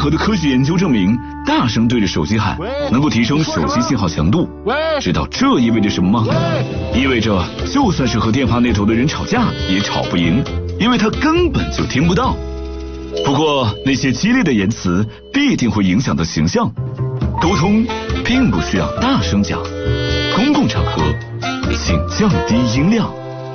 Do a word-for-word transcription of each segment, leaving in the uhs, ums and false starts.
合的科学研究证明，大声对着手机喊能够提升手机信号强度。知道这意味着什么吗？意味着就算是和电话那头的人吵架也吵不赢，因为他根本就听不到。不过那些激烈的言辞必定会影响到形象。沟通并不需要大声讲，公共场合请降低音量。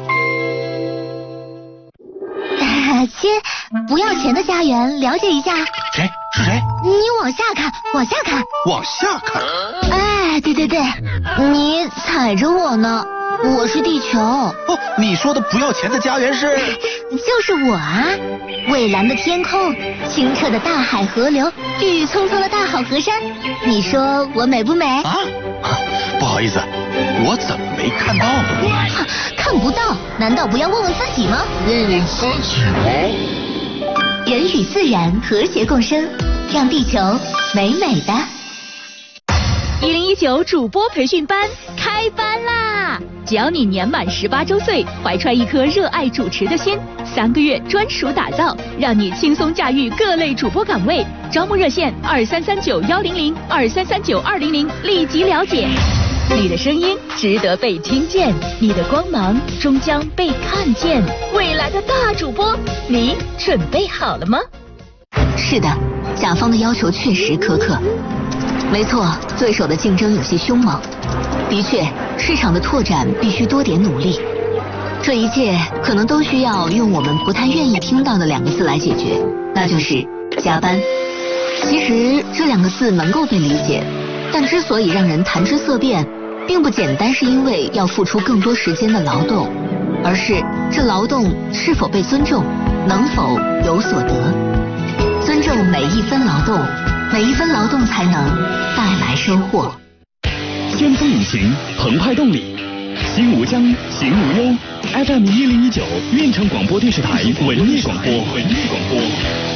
亲，不要钱的家园，了解一下。 谁？是谁？ 你往下看，往下看， 往下看。 哎，对对对，你踩着我呢，我是地球。 哦，你说的不要钱的家园是？ 就是我啊！蔚蓝的天空，清澈的大海河流，郁郁葱葱的大好河山，你说我美不美？ 啊？不好意思，我怎么没看到呢？ 看不到，难道不要问问自己吗？ 问问自己吗？ 人与自然和谐共生，让地球美美的。 一零一九主播培训班开班啦！只要你年满十八周岁，怀揣一颗热爱主持的心，三个月专属打造，让你轻松驾驭各类主播岗位。招募热线二三三九幺零零二三三九二零零，立即了解。你的声音值得被听见，你的光芒终将被看见。未来的大主播，你准备好了吗？ 是的，甲方的要求确实苛刻。没错，对手的竞争有些凶猛。的确，市场的拓展必须多点努力。这一切可能都需要用我们不太愿意听到的两个字来解决，那就是加班。其实这两个字能够被理解，但之所以让人谈之色变，并不简单是因为要付出更多时间的劳动，而是这劳动是否被尊重，能否有所得。尊重每一分劳动，每一分劳动才能带来收获。 先锋引擎，澎湃动力，心无疆，行无忧。F M 一零一九，运城广播电视台文艺广播，文艺广播。